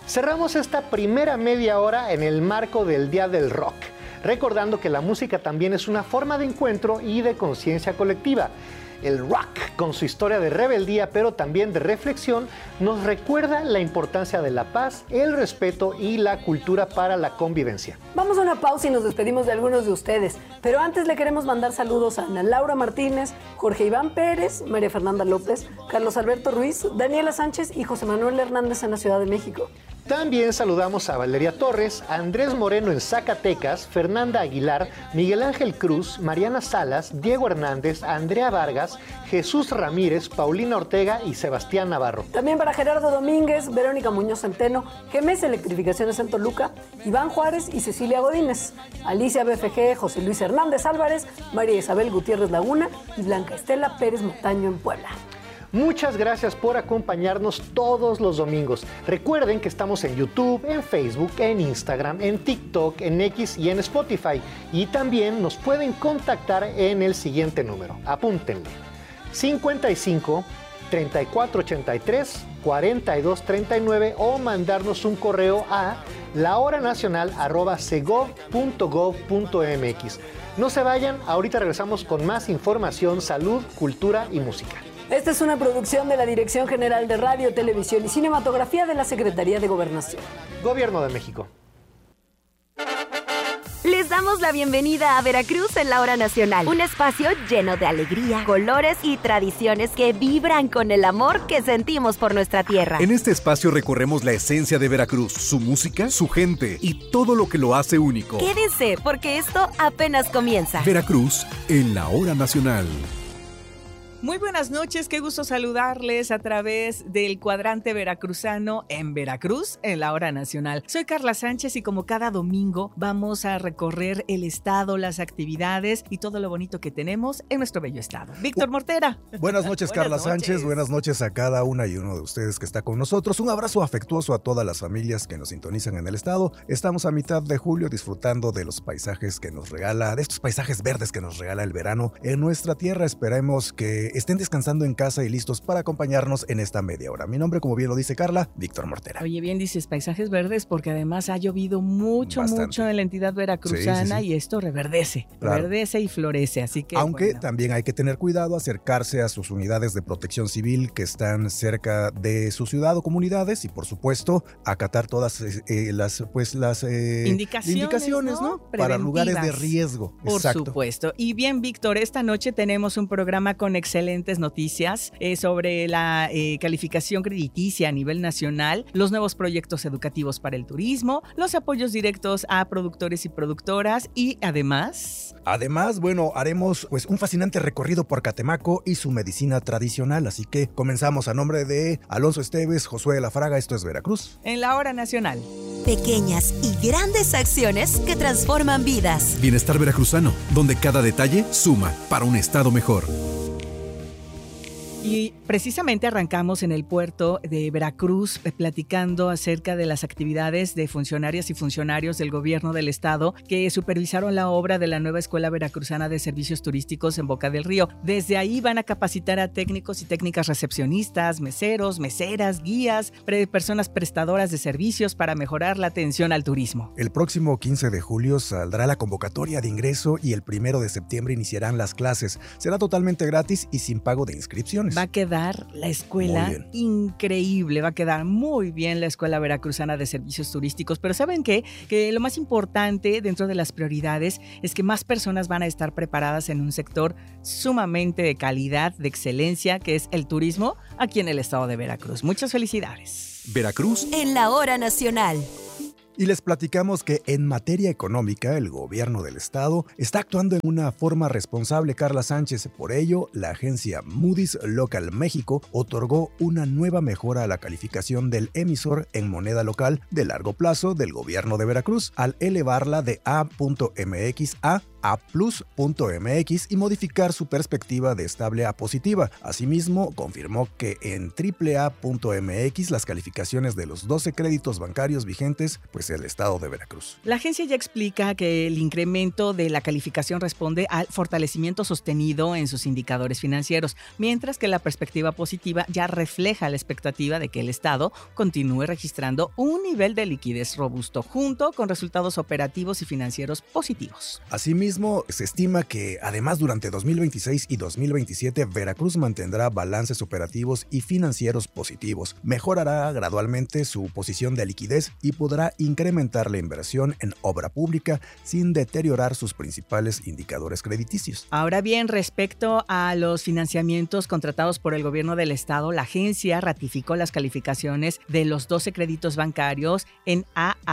Cerramos esta primera media hora en el marco del Día del Rock, recordando que la música también es una forma de encuentro y de conciencia colectiva. El rock, con su historia de rebeldía, pero también de reflexión, nos recuerda la importancia de la paz, el respeto y la cultura para la convivencia. Vamos a una pausa y nos despedimos de algunos de ustedes, pero antes le queremos mandar saludos a Ana Laura Martínez, Jorge Iván Pérez, María Fernanda López, Carlos Alberto Ruiz, Daniela Sánchez y José Manuel Hernández en la Ciudad de México. También saludamos a Valeria Torres, a Andrés Moreno en Zacatecas, Fernanda Aguilar, Miguel Ángel Cruz, Mariana Salas, Diego Hernández, Andrea Vargas, Jesús Ramírez, Paulina Ortega y Sebastián Navarro. También para Gerardo Domínguez, Verónica Muñoz Centeno, GEMES Electrificaciones en Toluca, Iván Juárez y Cecilia Godínez, Alicia BFG, José Luis Hernández Álvarez, María Isabel Gutiérrez Laguna y Blanca Estela Pérez Montaño en Puebla. Muchas gracias por acompañarnos todos los domingos. Recuerden que estamos en YouTube, en Facebook, en Instagram, en TikTok, en X y en Spotify. Y también nos pueden contactar en el siguiente número. Apúntenle: 55 3483 4239 o mandarnos un correo a lahoranacional@segov.gov.mx. No se vayan, ahorita regresamos con más información, salud, cultura y música. Esta es una producción de la Dirección General de Radio, Televisión y Cinematografía de la Secretaría de Gobernación. Gobierno de México. Les damos la bienvenida a Veracruz en la Hora Nacional, un espacio lleno de alegría, colores y tradiciones que vibran con el amor que sentimos por nuestra tierra. En este espacio recorremos la esencia de Veracruz, su música, su gente y todo lo que lo hace único. Quédense, porque esto apenas comienza. Veracruz en la Hora Nacional. Muy buenas noches, qué gusto saludarles a través del cuadrante veracruzano en Veracruz, en la Hora Nacional. Soy Carla Sánchez y como cada domingo vamos a recorrer el estado, las actividades y todo lo bonito que tenemos en nuestro bello estado. Víctor Mortera. Buenas noches, Carla Sánchez. Buenas noches a cada una y uno de ustedes que está con nosotros. Un abrazo afectuoso a todas las familias que nos sintonizan en el estado. Estamos a mitad de julio disfrutando de los paisajes que nos regala, de estos paisajes verdes que nos regala el verano en nuestra tierra. Esperemos que estén descansando en casa y listos para acompañarnos en esta media hora. Mi nombre, como bien lo dice Carla, Víctor Mortera. Oye, bien dices paisajes verdes porque además ha llovido mucho en la entidad veracruzana y esto reverdece y florece, así que... Aunque también hay que tener cuidado, acercarse a sus unidades de protección civil que están cerca de su ciudad o comunidades y por supuesto acatar todas las indicaciones, ¿no? Para lugares de riesgo. Por supuesto. Y bien, Víctor, esta noche tenemos un programa con excelentes noticias sobre la calificación crediticia a nivel nacional, los nuevos proyectos educativos para el turismo, los apoyos directos a productores y productoras y además, bueno, haremos pues un fascinante recorrido por Catemaco y su medicina tradicional, así que comenzamos a nombre de Alonso Esteves, Josué de la Fraga. Esto es Veracruz en la Hora Nacional. Pequeñas y grandes acciones que transforman vidas. Bienestar veracruzano, donde cada detalle suma para un estado mejor. Y precisamente arrancamos en el puerto de Veracruz platicando acerca de las actividades de funcionarias y funcionarios del gobierno del estado que supervisaron la obra de la nueva Escuela Veracruzana de Servicios Turísticos en Boca del Río. Desde ahí van a capacitar a técnicos y técnicas recepcionistas, meseros, meseras, guías, personas prestadoras de servicios para mejorar la atención al turismo. El próximo 15 de julio saldrá la convocatoria de ingreso y el 1 de septiembre iniciarán las clases. Será totalmente gratis y sin pago de inscripciones. Va a quedar la escuela increíble, va a quedar muy bien la Escuela Veracruzana de Servicios Turísticos, pero ¿saben qué? Que lo más importante dentro de las prioridades es que más personas van a estar preparadas en un sector sumamente de calidad, de excelencia, que es el turismo aquí en el estado de Veracruz. Muchas felicidades. Veracruz en la Hora Nacional. Y les platicamos que en materia económica el gobierno del estado está actuando en una forma responsable, Carla Sánchez. Por ello, la agencia Moody's Local México otorgó una nueva mejora a la calificación del emisor en moneda local de largo plazo del gobierno de Veracruz al elevarla de A.MX a AAA+.mx y modificar su perspectiva de estable a positiva. Asimismo, confirmó que en AAA.mx las calificaciones de los 12 créditos bancarios vigentes, pues el estado de Veracruz. La agencia ya explica que el incremento de la calificación responde al fortalecimiento sostenido en sus indicadores financieros, mientras que la perspectiva positiva ya refleja la expectativa de que el Estado continúe registrando un nivel de liquidez robusto, junto con resultados operativos y financieros positivos. Asimismo, se estima que además durante 2026 y 2027 Veracruz mantendrá balances operativos y financieros positivos, mejorará gradualmente su posición de liquidez y podrá incrementar la inversión en obra pública sin deteriorar sus principales indicadores crediticios. Ahora bien, respecto a los financiamientos contratados por el gobierno del estado, la agencia ratificó las calificaciones de los 12 créditos bancarios en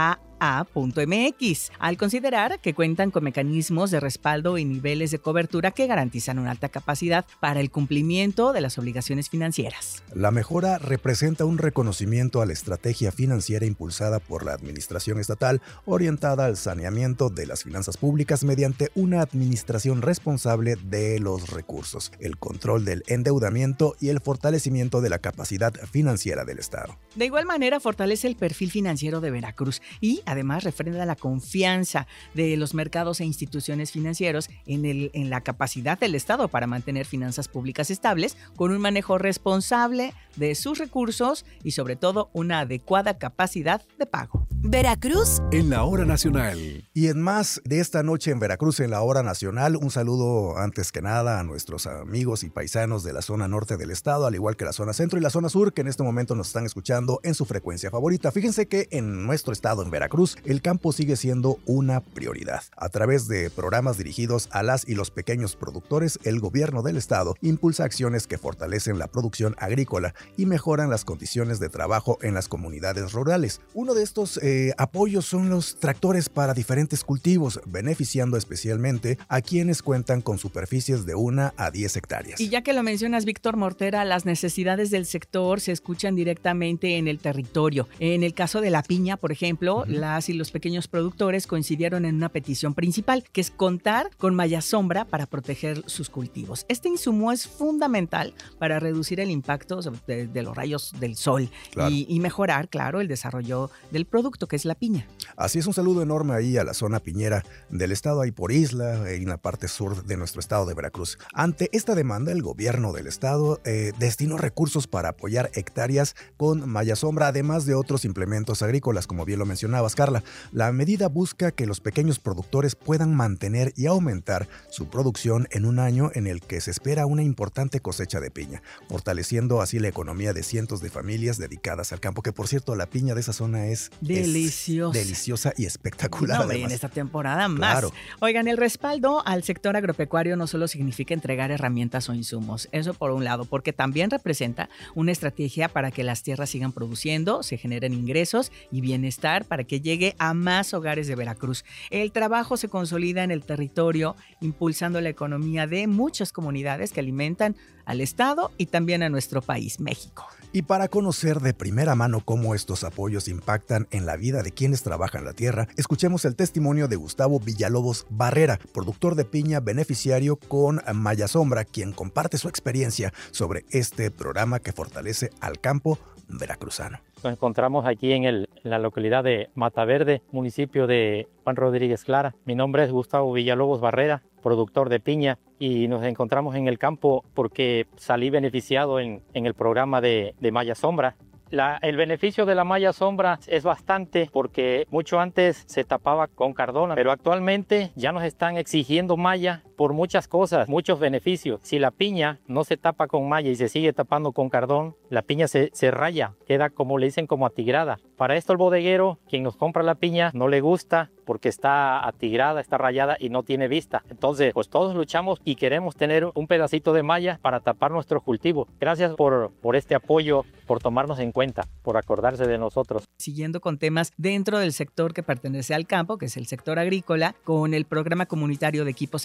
AAA.mx, al considerar que cuentan con mecanismos de respaldo y niveles de cobertura que garantizan una alta capacidad para el cumplimiento de las obligaciones financieras. La mejora representa un reconocimiento a la estrategia financiera impulsada por la administración estatal, orientada al saneamiento de las finanzas públicas mediante una administración responsable de los recursos, el control del endeudamiento y el fortalecimiento de la capacidad financiera del Estado. De igual manera, fortalece el perfil financiero de Veracruz y además refrenda la confianza de los mercados e instituciones financieros en la capacidad del Estado para mantener finanzas públicas estables, con un manejo responsable de sus recursos y sobre todo una adecuada capacidad de pago. Veracruz en la hora nacional. Y en más de esta noche en Veracruz en la hora nacional, un saludo antes que nada a nuestros amigos y paisanos de la zona norte del estado, al igual que la zona centro y la zona sur, que en este momento nos están escuchando en su frecuencia favorita. Fíjense que en nuestro estado, en Veracruz, el campo sigue siendo una prioridad. A través de programas dirigidos a las y los pequeños productores, el gobierno del estado impulsa acciones que fortalecen la producción agrícola y mejoran las condiciones de trabajo en las comunidades rurales. Uno de estos apoyos son los tractores para diferentes cultivos, beneficiando especialmente a quienes cuentan con superficies de 1 a 10 hectáreas. Y ya que lo mencionas, Víctor Mortera, las necesidades del sector se escuchan directamente en el territorio. En el caso de la piña, por ejemplo, las y los pequeños productores coincidieron en una petición principal, que es contar con malla sombra para proteger sus cultivos. Este insumo es fundamental para reducir el impacto de los rayos del sol, claro, y mejorar, claro, el desarrollo del producto, que es la piña. Así es, un saludo enorme ahí a la zona piñera del estado, ahí por Isla, en la parte sur de nuestro estado de Veracruz. Ante esta demanda, el gobierno del estado destinó recursos para apoyar hectáreas con malla sombra, además de otros implementos agrícolas, como bien lo mencionabas, Carla. La medida busca que los pequeños productores puedan mantener y aumentar su producción en un año en el que se espera una importante cosecha de piña, fortaleciendo así la economía de cientos de familias dedicadas al campo, que por cierto, la piña de esa zona es deliciosa y espectacular. No, en esta temporada más. Claro. Oigan, el respaldo al sector agropecuario no solo significa entregar herramientas o insumos, eso por un lado, porque también representa una estrategia para que las tierras sigan produciendo, se generen ingresos y bienestar para que llegue a más hogares de Veracruz. El trabajo se consolida en el territorio, impulsando la economía de muchas comunidades que alimentan al Estado y también a nuestro país, México. Y para conocer de primera mano cómo estos apoyos impactan en la vida de quienes trabajan la tierra, escuchemos el testimonio de Gustavo Villalobos Barrera, productor de piña beneficiario con malla sombra, quien comparte su experiencia sobre este programa que fortalece al campo veracruzano. Nos encontramos aquí en la localidad de Mataverde, municipio de Juan Rodríguez Clara. Mi nombre es Gustavo Villalobos Barrera, productor de piña, y nos encontramos en el campo porque salí beneficiado en el programa de malla sombra. El beneficio de la malla sombra es bastante porque mucho antes se tapaba con cardona, pero actualmente ya nos están exigiendo malla por muchas cosas, muchos beneficios. Si la piña no se tapa con malla y se sigue tapando con cardón, la piña se raya, queda como le dicen como atigrada. Para esto el bodeguero, quien nos compra la piña, no le gusta porque está atigrada, está rayada y no tiene vista. Entonces, pues todos luchamos y queremos tener un pedacito de malla para tapar nuestro cultivo. Gracias por este apoyo, por tomarnos en cuenta, por acordarse de nosotros. Siguiendo con temas dentro del sector que pertenece al campo, que es el sector agrícola, con el programa comunitario de equipos agrícolas,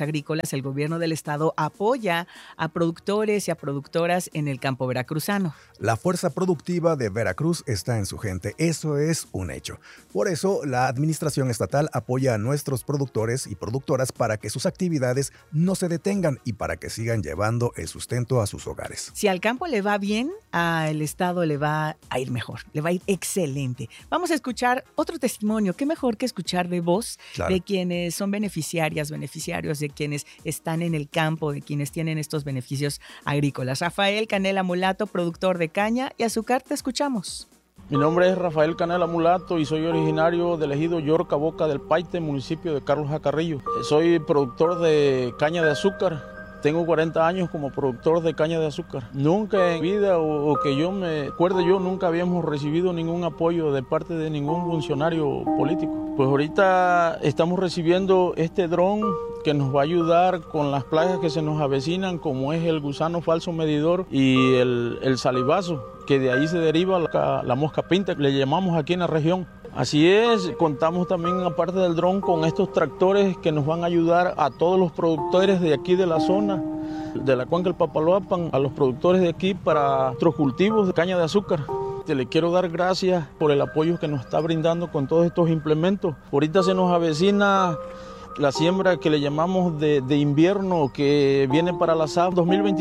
agrícolas, el gobierno del estado apoya a productores y a productoras en el campo veracruzano. La fuerza productiva de Veracruz está en su gente, eso es un hecho. Por eso, la administración estatal apoya a nuestros productores y productoras para que sus actividades no se detengan y para que sigan llevando el sustento a sus hogares. Si al campo le va bien, al estado le va a ir mejor, le va a ir excelente. Vamos a escuchar otro testimonio, qué mejor que escuchar de voz de quienes son beneficiarios, de quienes están en el campo, de quienes tienen estos beneficios agrícolas. Rafael Canela Mulato, productor de caña y azúcar, te escuchamos. Mi nombre es Rafael Canela Mulato y soy originario del ejido Yorca Boca del Paite, municipio de Carlos Jacarrillo. Soy productor de caña de azúcar. Tengo 40 años como productor de caña de azúcar. Nunca en vida o que yo me acuerde nunca habíamos recibido ningún apoyo de parte de ningún funcionario político. Pues ahorita estamos recibiendo este dron que nos va a ayudar con las plagas que se nos avecinan, como es el gusano falso medidor y el salivazo, que de ahí se deriva la mosca pinta, que le llamamos aquí en la región. Así es, contamos también, aparte del dron, con estos tractores que nos van a ayudar a todos los productores de aquí de la zona, de la cuenca del Papaloapan, a los productores de aquí para nuestros cultivos de caña de azúcar. Le quiero dar gracias por el apoyo que nos está brindando con todos estos implementos. Ahorita se nos avecina la siembra que le llamamos de invierno, que viene para la SAF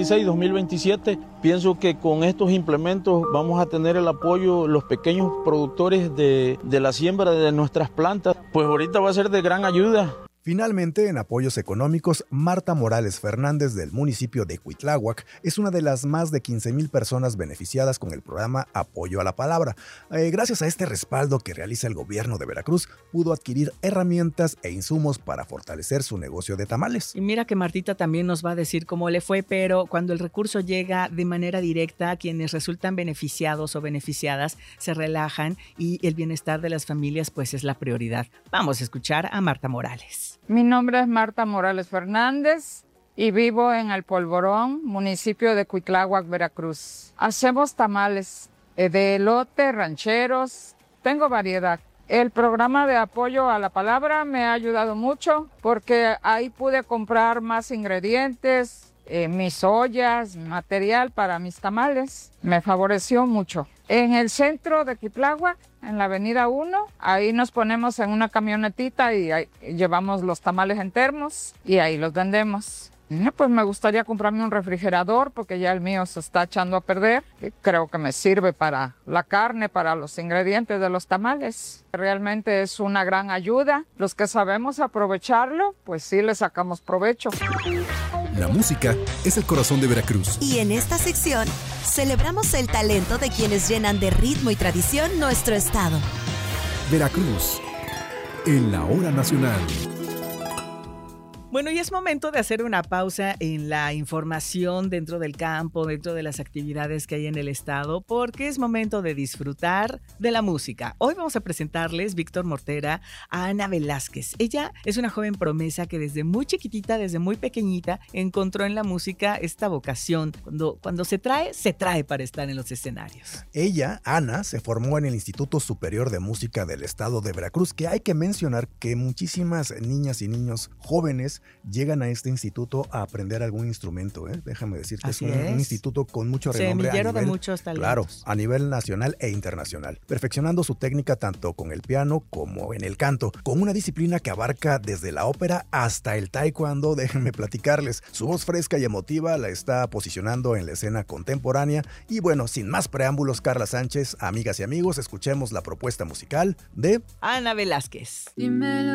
2026-2027. Pienso que con estos implementos vamos a tener el apoyo los pequeños productores de la siembra de nuestras plantas. Pues ahorita va a ser de gran ayuda. Finalmente, en apoyos económicos, Marta Morales Fernández del municipio de Cuitláhuac es una de las más de 15,000 personas beneficiadas con el programa Apoyo a la Palabra. Gracias a este respaldo que realiza el gobierno de Veracruz, pudo adquirir herramientas e insumos para fortalecer su negocio de tamales. Y mira que Martita también nos va a decir cómo le fue, pero cuando el recurso llega de manera directa, quienes resultan beneficiados o beneficiadas se relajan y el bienestar de las familias pues es la prioridad. Vamos a escuchar a Marta Morales. Mi nombre es Marta Morales Fernández y vivo en El Polvorón, municipio de Cuitláhuac, Veracruz. Hacemos tamales de elote, rancheros, tengo variedad. El programa de apoyo a la palabra me ha ayudado mucho porque ahí pude comprar más ingredientes, mis ollas, material para mis tamales. Me favoreció mucho. En el centro de Cuitláhuac, en la avenida 1, ahí nos ponemos en una camionetita y ahí llevamos los tamales en termos y ahí los vendemos. Pues me gustaría comprarme un refrigerador porque ya el mío se está echando a perder. Creo que me sirve para la carne, para los ingredientes de los tamales. Realmente es una gran ayuda. Los que sabemos aprovecharlo, pues sí le sacamos provecho. La música es el corazón de Veracruz. Y en esta sección celebramos el talento de quienes llenan de ritmo y tradición nuestro estado. Veracruz, en la hora nacional. Bueno, y es momento de hacer una pausa en la información dentro del campo, dentro de las actividades que hay en el estado, porque es momento de disfrutar de la música. Hoy vamos a presentarles, Víctor Mortera, a Ana Velázquez. Ella es una joven promesa que desde muy chiquitita, desde muy pequeñita, encontró en la música esta vocación. Cuando se trae para estar en los escenarios. Ella, Ana, se formó en el Instituto Superior de Música del Estado de Veracruz, que hay que mencionar que muchísimas niñas y niños jóvenes llegan a este instituto a aprender algún instrumento. Déjame decir que es un instituto con mucho renombre semillero de muchos talentos. Claro, a nivel nacional e internacional, perfeccionando su técnica tanto con el piano como en el canto, con una disciplina que abarca desde la ópera hasta el taekwondo. Déjenme platicarles, su voz fresca y emotiva la está posicionando en la escena contemporánea. Y bueno, sin más preámbulos, Carla Sánchez, amigas y amigos, escuchemos la propuesta musical de Ana Velázquez.